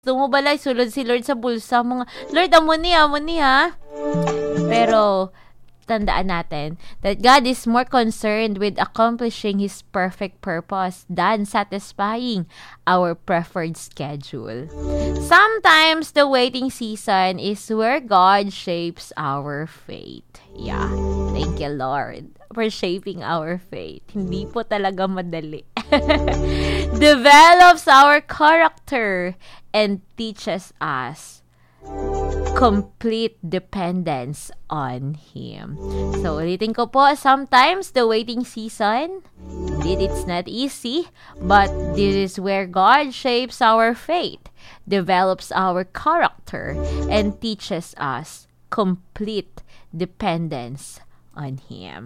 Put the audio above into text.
Balay, sulod si Lord sa bulsa. Mga, Lord, amo ni ha. Pero, tandaan natin that God is more concerned with accomplishing His perfect purpose than satisfying our preferred schedule. Sometimes, the waiting season is where God shapes our faith. Yeah. Thank you, Lord, for shaping our faith. Hindi po talaga madali. Develops our character and teaches us complete dependence on Him. So, ulitin ko po, sometimes the waiting season, indeed it's not easy, but this is where God shapes our faith, develops our character, and teaches us complete dependence on Him.